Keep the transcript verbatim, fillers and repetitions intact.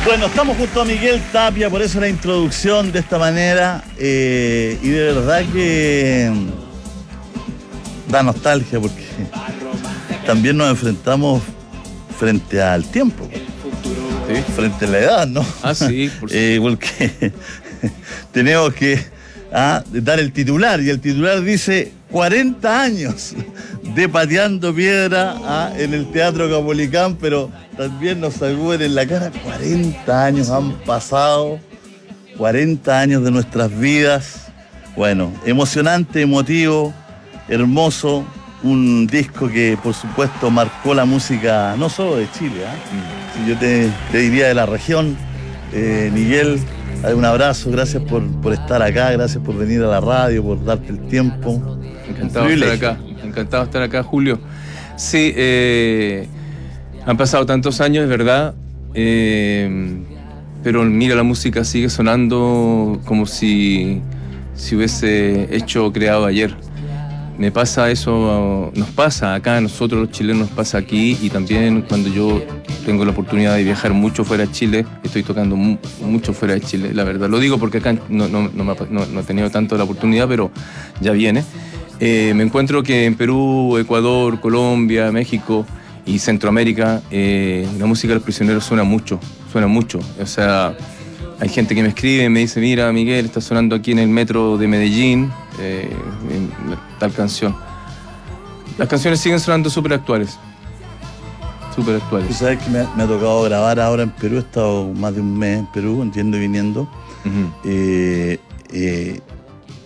Bueno, estamos junto a Miguel Tapia, por eso la introducción de esta manera, eh, y de verdad que da nostalgia porque también nos enfrentamos frente al tiempo, ¿Sí? frente a la edad, ¿no? Ah, sí, por eh, porque tenemos que ah, dar el titular, y el titular dice cuarenta años de Pateando Piedra ah, en el Teatro Caupolicán, pero también nos sacuden en la cara. cuarenta años han pasado, cuarenta años de nuestras vidas. Bueno, emocionante, emotivo, hermoso, un disco que por supuesto marcó la música no solo de Chile, ¿eh? Mm. Si yo te, te diría de la región. eh, Miguel, un abrazo, gracias por, por estar acá, gracias por venir a la radio, por darte el tiempo. Encantado de estar acá, encantado de estar acá, Julio. Sí, eh, han pasado tantos años, es verdad, eh, pero mira, la música sigue sonando como si se si hubiese hecho, creado ayer. Me pasa eso, nos pasa acá, a nosotros los chilenos, nos pasa aquí, y también cuando yo tengo la oportunidad de viajar mucho fuera de Chile, estoy tocando mu mucho fuera de Chile, la verdad. Lo digo porque acá no, no, no, me ha, no, no he tenido tanto la oportunidad, pero ya viene. Eh, me encuentro que en Perú, Ecuador, Colombia, México y Centroamérica, eh, la música de Los Prisioneros suena mucho, suena mucho. O sea, hay gente que me escribe y me dice, mira, Miguel, está sonando aquí en el metro de Medellín, eh, en tal canción. Las canciones siguen sonando súper actuales. Súper actuales. Tú sabes que me, me ha tocado grabar ahora en Perú, he estado más de un mes en Perú, entiendo y viniendo. Uh-huh. eh, eh,